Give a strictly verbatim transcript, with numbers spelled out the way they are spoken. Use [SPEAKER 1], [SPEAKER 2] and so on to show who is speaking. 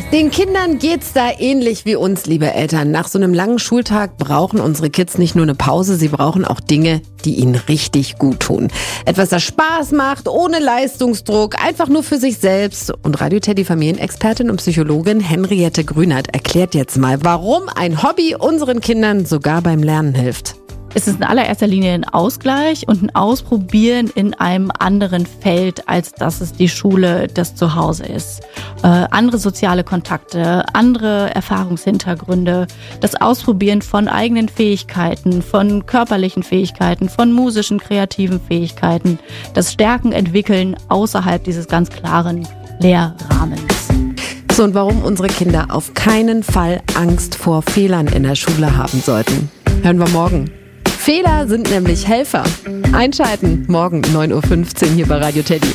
[SPEAKER 1] Den Kindern geht's da ähnlich wie uns, liebe Eltern. Nach so einem langen Schultag brauchen unsere Kids nicht nur eine Pause, sie brauchen auch Dinge, die ihnen richtig gut tun. Etwas, das Spaß macht, ohne Leistungsdruck, einfach nur für sich selbst. Und Radio Teddy Familienexpertin und Psychologin Henriette Grünert erklärt jetzt mal, warum ein Hobby unseren Kindern sogar beim Lernen hilft.
[SPEAKER 2] Es ist in allererster Linie ein Ausgleich und ein Ausprobieren in einem anderen Feld, als dass es die Schule, das Zuhause ist. Äh, andere soziale Kontakte, andere Erfahrungshintergründe, das Ausprobieren von eigenen Fähigkeiten, von körperlichen Fähigkeiten, von musischen, kreativen Fähigkeiten, das Stärken entwickeln außerhalb dieses ganz klaren Lehrrahmens.
[SPEAKER 1] So, und warum unsere Kinder auf keinen Fall Angst vor Fehlern in der Schule haben sollten, hören wir morgen. Fehler sind nämlich Helfer. Einschalten, morgen neun Uhr fünfzehn hier bei Radio Teddy.